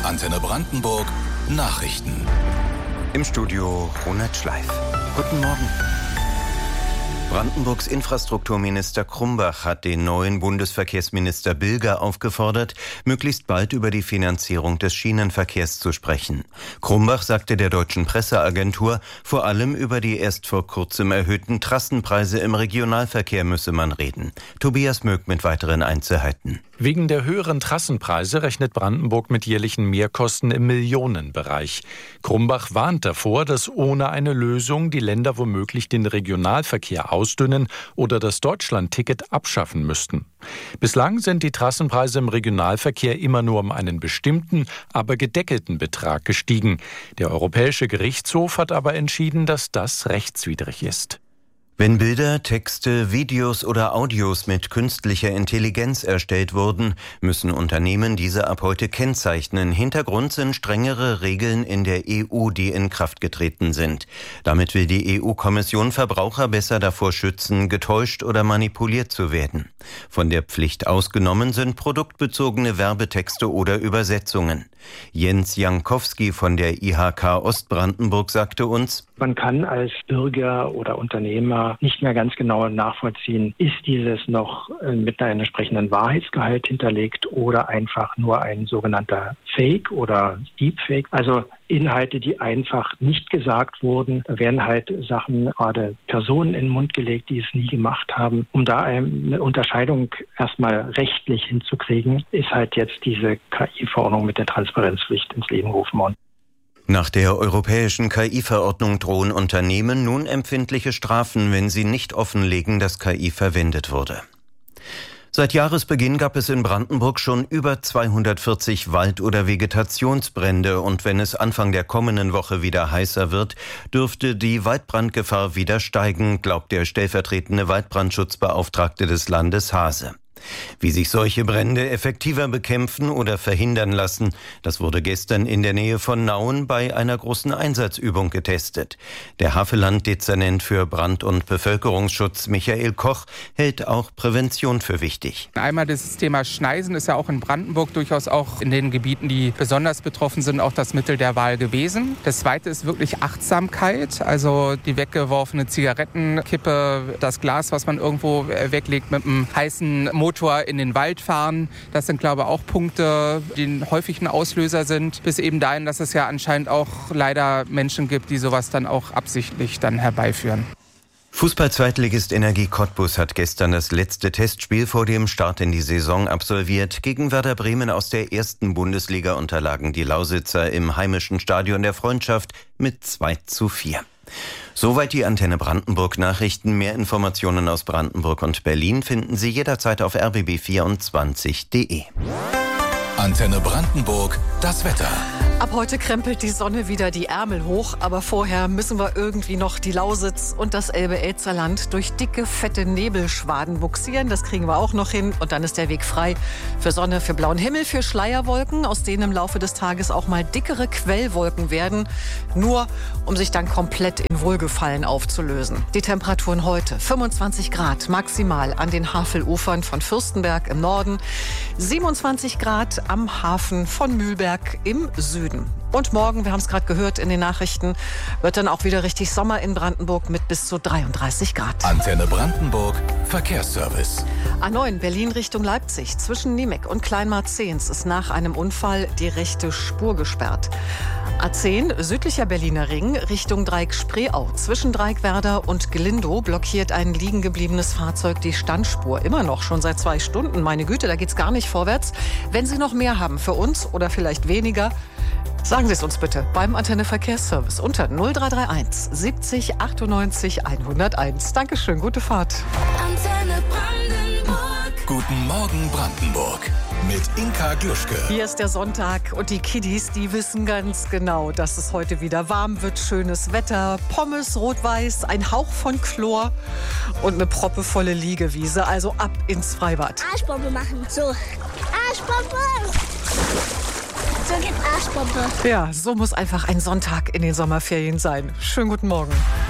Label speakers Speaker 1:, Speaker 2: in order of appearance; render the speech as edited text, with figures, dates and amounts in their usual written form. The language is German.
Speaker 1: Antenne Brandenburg Nachrichten.
Speaker 2: Im Studio Ronald Schleif. Guten Morgen. Brandenburgs Infrastrukturminister Krumbach hat den neuen Bundesverkehrsminister Bilger aufgefordert, möglichst bald über die Finanzierung des Schienenverkehrs zu sprechen. Krumbach sagte der deutschen Presseagentur, vor allem über die erst vor kurzem erhöhten Trassenpreise im Regionalverkehr müsse man reden. Tobias Möck mit weiteren Einzelheiten.
Speaker 3: Wegen der höheren Trassenpreise rechnet Brandenburg mit jährlichen Mehrkosten im Millionenbereich. Krumbach warnt davor, dass ohne eine Lösung die Länder womöglich den Regionalverkehr ausdünnen oder das Deutschlandticket abschaffen müssten. Bislang sind die Trassenpreise im Regionalverkehr immer nur um einen bestimmten, aber gedeckelten Betrag gestiegen. Der Europäische Gerichtshof hat aber entschieden, dass das rechtswidrig ist.
Speaker 2: Wenn Bilder, Texte, Videos oder Audios mit künstlicher Intelligenz erstellt wurden, müssen Unternehmen diese ab heute kennzeichnen. Hintergrund sind strengere Regeln in der EU, die in Kraft getreten sind. Damit will die EU-Kommission Verbraucher besser davor schützen, getäuscht oder manipuliert zu werden. Von der Pflicht ausgenommen sind produktbezogene Werbetexte oder Übersetzungen. Jens Jankowski von der IHK Ostbrandenburg sagte uns:
Speaker 4: Man kann als Bürger oder Unternehmer nicht mehr ganz genau nachvollziehen, ist dieses noch mit einem entsprechenden Wahrheitsgehalt hinterlegt oder einfach nur ein sogenannter Fake oder Deepfake. Also Inhalte, die einfach nicht gesagt wurden, da werden halt Sachen, gerade Personen in den Mund gelegt, die es nie gemacht haben. Um da eine Unterscheidung erstmal rechtlich hinzukriegen, ist halt jetzt diese KI-Verordnung mit der Transparenzpflicht ins Leben gerufen worden.
Speaker 2: Nach der europäischen KI-Verordnung drohen Unternehmen nun empfindliche Strafen, wenn sie nicht offenlegen, dass KI verwendet wurde. Seit Jahresbeginn gab es in Brandenburg schon über 240 Wald- oder Vegetationsbrände und wenn es Anfang der kommenden Woche wieder heißer wird, dürfte die Waldbrandgefahr wieder steigen, glaubt der stellvertretende Waldbrandschutzbeauftragte des Landes Haase. Wie sich solche Brände effektiver bekämpfen oder verhindern lassen, das wurde gestern in der Nähe von Nauen bei einer großen Einsatzübung getestet. Der Havelland-Dezernent für Brand- und Bevölkerungsschutz Michael Koch hält auch Prävention für wichtig.
Speaker 5: Einmal das Thema Schneisen ist ja auch in Brandenburg durchaus auch in den Gebieten, die besonders betroffen sind, auch das Mittel der Wahl gewesen. Das Zweite ist wirklich Achtsamkeit, also die weggeworfene Zigarettenkippe, das Glas, was man irgendwo weglegt, mit einem heißen Motor in den Wald fahren. Das sind, glaube ich, auch Punkte, die häufig ein Auslöser sind, bis eben dahin, dass es ja anscheinend auch leider Menschen gibt, die sowas dann auch absichtlich dann herbeiführen.
Speaker 2: Fußball-Zweitligist Energie Cottbus hat gestern das letzte Testspiel vor dem Start in die Saison absolviert. Gegen Werder Bremen aus der ersten Bundesliga unterlagen die Lausitzer im heimischen Stadion der Freundschaft mit 2:4. Soweit die Antenne Brandenburg Nachrichten. Mehr Informationen aus Brandenburg und Berlin finden Sie jederzeit auf rbb24.de.
Speaker 1: Antenne Brandenburg, das Wetter.
Speaker 6: Ab heute krempelt die Sonne wieder die Ärmel hoch, aber vorher müssen wir irgendwie noch die Lausitz und das Elbe-Elster-Land durch dicke, fette Nebelschwaden buxieren. Das kriegen wir auch noch hin und dann ist der Weg frei für Sonne, für blauen Himmel, für Schleierwolken, aus denen im Laufe des Tages auch mal dickere Quellwolken werden, nur um sich dann komplett in Wohlgefallen aufzulösen. Die Temperaturen heute 25 Grad maximal an den Havelufern von Fürstenberg im Norden, 27 Grad am Hafen von Mühlberg im Süden. Und morgen, wir haben es gerade gehört in den Nachrichten, wird dann auch wieder richtig Sommer in Brandenburg mit bis zu 33 Grad.
Speaker 1: Antenne Brandenburg, Verkehrsservice.
Speaker 6: A9 Berlin Richtung Leipzig. Zwischen Niemek und Kleinmarzehns ist nach einem Unfall die rechte Spur gesperrt. A10 südlicher Berliner Ring Richtung Dreieck Spreeau. Zwischen Dreieckwerder und Glindow blockiert ein liegen gebliebenes Fahrzeug die Standspur. Immer noch, schon seit 2 Stunden. Meine Güte, da geht's gar nicht vorwärts. Wenn Sie noch mehr haben für uns oder vielleicht weniger, sagen Sie es uns bitte beim Antenne Verkehrsservice unter 0331 70 98 101. Dankeschön, gute Fahrt.
Speaker 1: Antenne Brandenburg. Guten Morgen Brandenburg mit Inka Gluschke.
Speaker 6: Hier ist der Sonntag und die Kiddies, die wissen ganz genau, dass es heute wieder warm wird. Schönes Wetter, Pommes, Rot-Weiß, ein Hauch von Chlor und eine proppevolle Liegewiese. Also ab ins Freibad.
Speaker 7: Arschbombe machen. So. Arschbombe. So geht Arschbombe.
Speaker 6: Ja, so muss einfach ein Sonntag in den Sommerferien sein. Schönen guten Morgen.